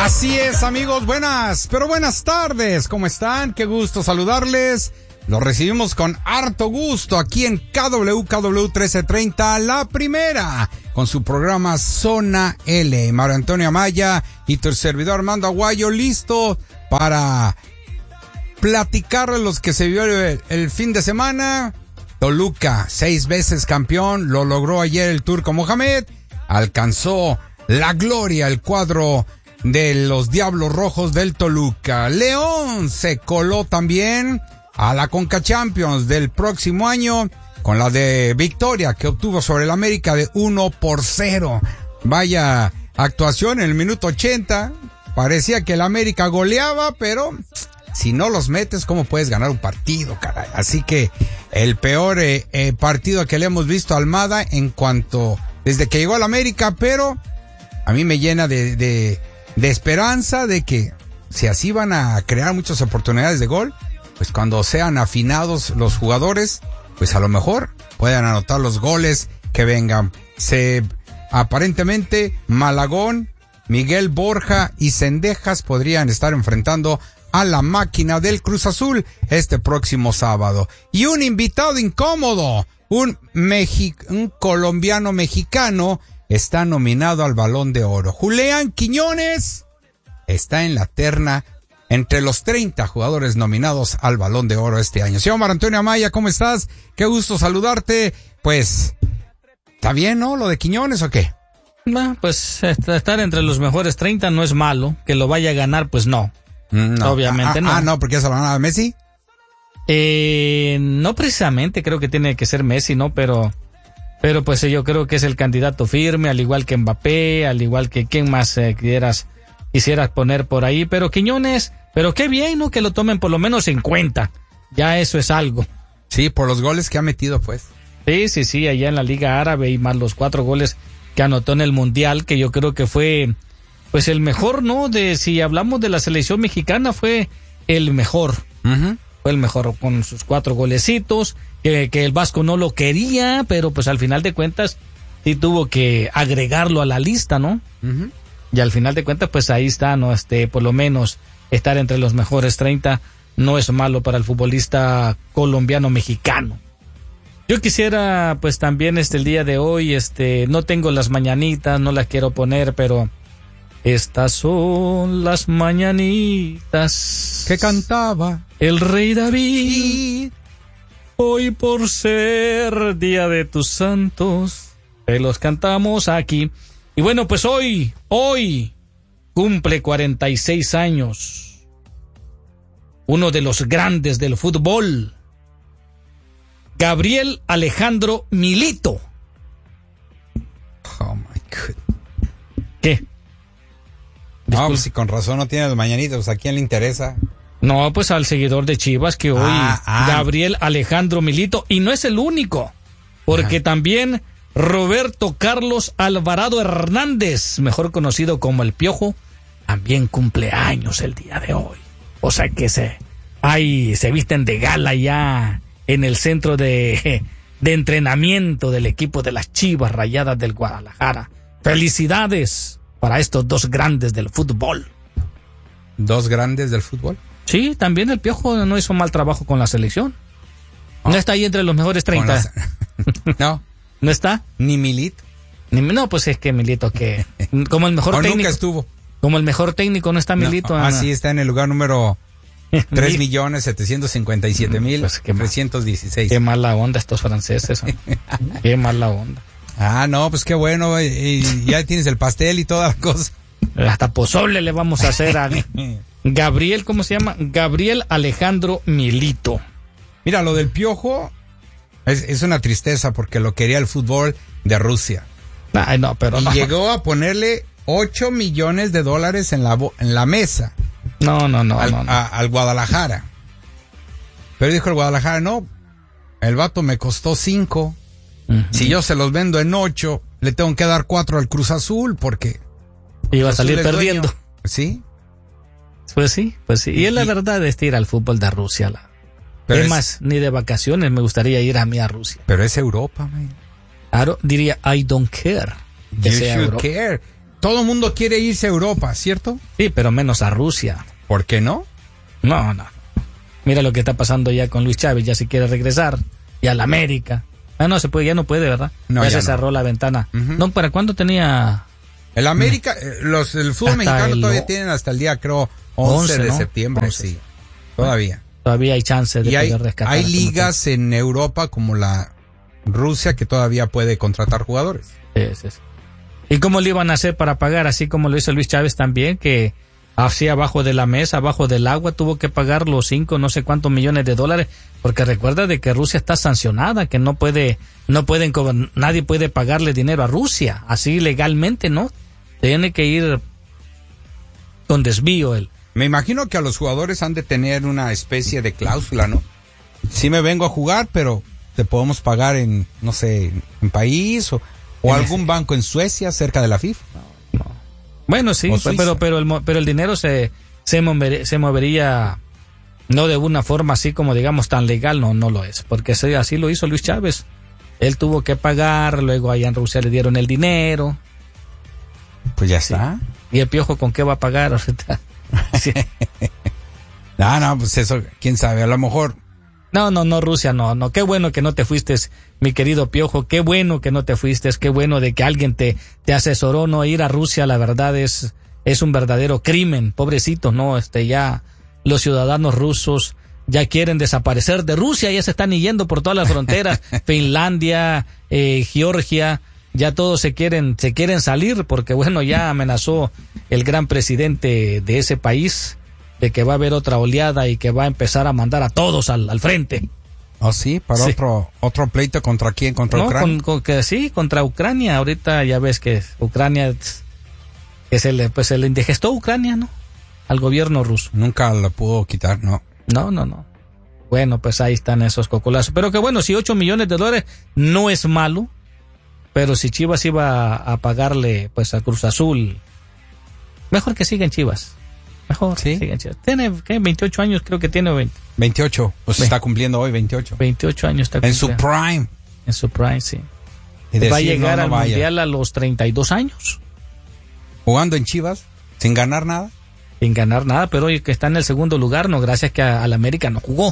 Así es, amigos, buenas tardes, ¿cómo están? Qué gusto saludarles. Los recibimos con harto gusto aquí en KW 1330, La Primera, con su programa Zona L. Mario Antonio Amaya y tu servidor Armando Aguayo, listo para platicarles los que se vio el fin de semana. Toluca, 6 veces campeón, lo logró ayer el Turco Mohamed, alcanzó la gloria el cuadro de los Diablos Rojos del Toluca. León se coló también a la Conca Champions del próximo año con la de victoria que obtuvo sobre el América de 1-0. Vaya actuación en el minuto 80. Parecía que el América goleaba, pero si no los metes, ¿cómo puedes ganar un partido, caray? Así que el peor partido que le hemos visto a Almada desde que llegó al América, pero a mí me llena de esperanza de que si así van a crear muchas oportunidades de gol, pues cuando sean afinados los jugadores, pues a lo mejor puedan anotar los goles que vengan. Aparentemente Malagón, Miguel Borja y Cendejas podrían estar enfrentando a la máquina del Cruz Azul este próximo sábado. Y un invitado incómodo, un colombiano mexicano, está nominado al Balón de Oro. Julián Quiñones está en la terna entre los 30 jugadores nominados al Balón de Oro este año. Señor Mario Antonio Amaya, ¿cómo estás? Qué gusto saludarte. Pues, ¿está bien, no? ¿Lo de Quiñones o qué? Pues estar entre los mejores 30 no es malo. Que lo vaya a ganar, pues no. No. Obviamente no. No, porque ya se lo van a Messi. No precisamente, creo que tiene que ser Messi, ¿no? Pero pues yo creo que es el candidato firme, al igual que Mbappé, al igual que quien más quisieras poner por ahí. Pero Quiñones, pero qué bien, ¿no? Que lo tomen por lo menos en cuenta. Ya eso es algo. Sí, por los goles que ha metido, pues. Sí, allá en la Liga Árabe y más los 4 goles que anotó en el Mundial, que yo creo que fue, pues el mejor, ¿no? Si hablamos de la selección mexicana, fue el mejor. Uh-huh. Fue el mejor con sus 4 golecitos, que el Vasco no lo quería, pero pues al final de cuentas sí tuvo que agregarlo a la lista, ¿no? Uh-huh. Y al final de cuentas, pues ahí está, ¿no? Por lo menos estar entre los mejores 30 no es malo para el futbolista colombiano-mexicano. Yo quisiera, pues también el día de hoy, no tengo las mañanitas, no las quiero poner, pero estas son las mañanitas que cantaba el rey David. Hoy por ser día de tus santos, te los cantamos aquí. Y bueno, pues hoy cumple 46 años uno de los grandes del fútbol, Gabriel Alejandro Milito. Oh my God. ¿Qué? No, pues si con razón no tiene los mañanitos, ¿a quién le interesa? No, pues al seguidor de Chivas que hoy Gabriel Alejandro Milito, y no es el único, porque también Roberto Carlos Alvarado Hernández, mejor conocido como El Piojo, también cumple años el día de hoy. O sea que se visten de gala ya en el centro de entrenamiento del equipo de las Chivas Rayadas del Guadalajara. Felicidades para estos 2 grandes del fútbol. ¿2 grandes del fútbol? Sí, también el Piojo no hizo mal trabajo con la selección. No está ahí entre los mejores 30. No. ¿No está? Ni Milito. No, pues es que Milito, que como el mejor técnico. Nunca estuvo. Como el mejor técnico no está Milito. No, sí, está en el lugar número 3.757.316. Qué mala onda estos franceses. Qué mala onda. No, pues qué bueno. Y ya tienes el pastel y toda la cosa. Hasta pozole le vamos a hacer a Gabriel, ¿cómo se llama? Gabriel Alejandro Milito. Mira, lo del Piojo es una tristeza porque lo quería el fútbol de Rusia. Ay, no, pero no. Llegó a ponerle $8 millones en la mesa. No. Al Guadalajara. Pero dijo el Guadalajara, no, el vato me costó 5. Uh-huh. Si yo se los vendo en 8, le tengo que dar 4 al Cruz Azul porque iba a salir perdiendo. Dueño. ¿Sí? Pues sí. Y es la verdad de ir al fútbol de Rusia. Es más, ni de vacaciones me gustaría ir a mí a Rusia. Pero es Europa, man. Claro, diría, I don't care. You should care. todo el mundo quiere irse a Europa, ¿cierto? Sí, pero menos a Rusia. ¿Por qué no? No. Mira lo que está pasando ya con Luis Chávez, ya se quiere regresar, y a la América. No se puede, ya no puede, ¿verdad? No, ya se cerró la ventana. No, ¿para cuándo tenía? El América, el fútbol mexicano todavía tienen hasta el día, creo, 11 de septiembre, 11. Sí. Todavía. Todavía hay chance de poder rescatar. Hay ligas en Europa como la Rusia que todavía puede contratar jugadores. Sí. ¿Y cómo le iban a hacer para pagar? Así como lo hizo Luis Chávez también, que así abajo de la mesa, abajo del agua, tuvo que pagar los 5, no sé cuántos millones de dólares, porque recuerda de que Rusia está sancionada, que nadie puede pagarle dinero a Rusia, así legalmente, ¿no? Tiene que ir con desvío él. Me imagino que a los jugadores han de tener una especie de cláusula, ¿no? Sí me vengo a jugar, pero te podemos pagar en, no sé, en país o algún banco en Suecia cerca de la FIFA. No. Bueno, sí, pero el dinero se movería no de una forma así como digamos tan legal, no lo es, porque así lo hizo Luis Chávez. Él tuvo que pagar, luego allá en Rusia le dieron el dinero. Pues ya está. ¿Y el Piojo con qué va a pagar? Sí. No, pues eso, quién sabe, a lo mejor. No, Rusia, no. Qué bueno que no te fuiste, mi querido Piojo, qué bueno que no te fuiste, qué bueno de que alguien te asesoró, no ir a Rusia, la verdad es un verdadero crimen, pobrecito, ¿no? Ya los ciudadanos rusos ya quieren desaparecer de Rusia, ya se están yendo por todas las fronteras, Finlandia, Georgia, ya todos se quieren salir porque bueno, ya amenazó el gran presidente de ese país de que va a haber otra oleada y que va a empezar a mandar a todos al frente. ¿Oh, sí? ¿Para sí. otro pleito contra quién? ¿Contra Ucrania? Sí, contra Ucrania. Ahorita ya ves que Ucrania, que se le indigestó Ucrania, ¿no? Al gobierno ruso. Nunca lo pudo quitar, ¿no? No. Bueno, pues ahí están esos cocolazos. Pero que bueno, si $8 millones no es malo, pero si Chivas iba a pagarle pues a Cruz Azul, mejor que siga en Chivas. Mejor, ¿sí? Tiene, ¿qué? 28 años, creo que tiene 28, pues está cumpliendo hoy 28. 28 años está cumpliendo. En su prime, sí. Y va a llegar al Mundial a los 32 años. ¿Jugando en Chivas? ¿Sin ganar nada? Sin ganar nada, pero hoy que está en el segundo lugar, no, gracias que al América no jugó.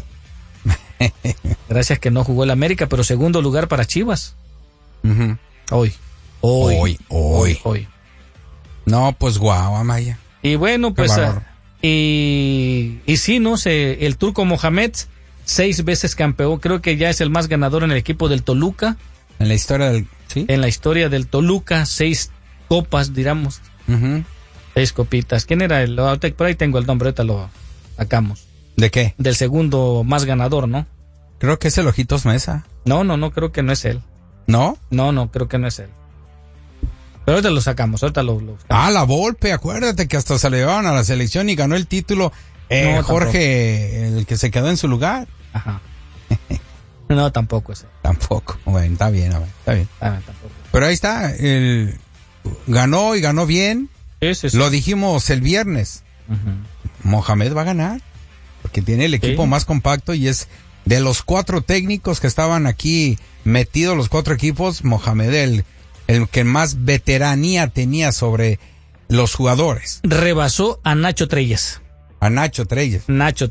Gracias que no jugó el América, pero segundo lugar para Chivas. Uh-huh. Hoy. No, pues guau, Amaya. Y bueno, pues, y sí, no sé, el turco Mohamed, 6 veces campeón, creo que ya es el más ganador en el equipo del Toluca. En la historia ¿sí? En la historia del Toluca, 6 copas, digamos. Uh-huh. 6 copitas. ¿Quién era por ahí tengo el nombre, ahorita lo sacamos. ¿De qué? Del segundo más ganador, ¿no? Creo que es el Ojitos Mesa. No, creo que no es él. ¿No? No, creo que no es él. Pero ahorita lo sacamos, ahorita lo sacamos. La Volpe, acuérdate que hasta se le llevaron a la selección y ganó el título Jorge, tampoco. El que se quedó en su lugar. Ajá. No, tampoco es él. Tampoco, bueno, está bien. Tampoco. Pero ahí está, ganó y ganó bien. Sí. Lo dijimos el viernes. Uh-huh. Mohamed va a ganar, porque tiene el equipo más compacto y es de los 4 técnicos que estaban aquí metidos, los 4 equipos, Mohamed el que más veteranía tenía sobre los jugadores. Rebasó a Nacho Treyes. Nacho Treyes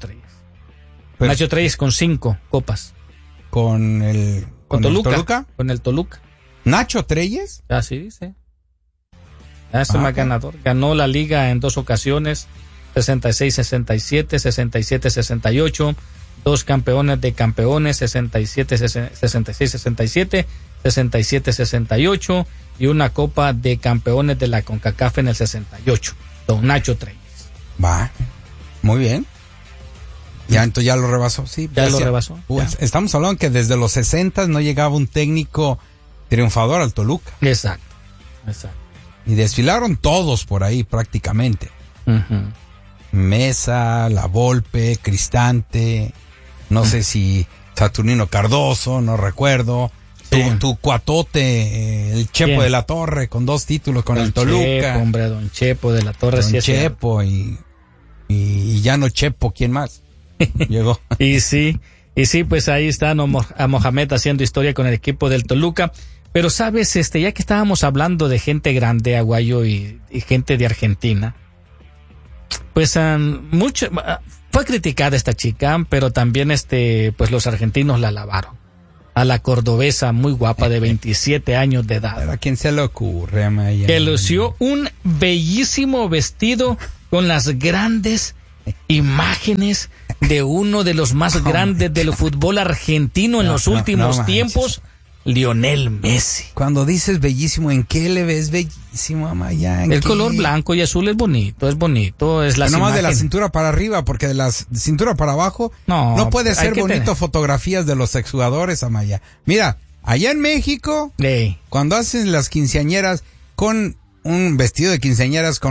con 5 copas. ¿Con el Toluca? Con el Toluca. ¿Nacho Treyes? Sí. Es más ganador. Ganó la liga en 2 ocasiones, 66-67, 67-68. 2 campeones de campeones, 66-67, 67-68 y una copa de campeones de la CONCACAF en el 68. Don Nacho Treyes. Va, muy bien. Ya, entonces ya lo rebasó, sí. Ya lo rebasó. Estamos hablando que desde los 60 no llegaba un técnico triunfador al Toluca. Exacto. Y desfilaron todos por ahí prácticamente. Uh-huh. Mesa, La Volpe, Cristante, no sé si Saturnino Cardoso, no recuerdo. Sí. Tu cuatote, el Chepo. ¿Quién? De la Torre, con 2 títulos con el Toluca. Chepo, hombre, don Chepo de la Torre. Don Chepo y ya no Chepo, ¿quién más? Llegó. Y sí, pues ahí está a Mohamed haciendo historia con el equipo del Toluca. Pero sabes, ya que estábamos hablando de gente grande, Aguayo, y gente de Argentina, pues fue criticada esta chica, pero también pues los argentinos la alabaron. A la cordobesa muy guapa de 27 años de edad. ¿A quién se le ocurre, Amaya? Que lució un bellísimo vestido con las grandes imágenes de uno de los más grandes del fútbol argentino en los últimos tiempos, Lionel Messi. Cuando dices bellísimo, ¿en qué le ves bellísimo, Amaya? El color blanco y azul es bonito, es la nomás de la cintura para arriba, porque de la cintura para abajo no puede ser bonito fotografías de los exjugadores, Amaya. Mira, allá en México, cuando hacen las quinceañeras con un vestido de quinceañeras con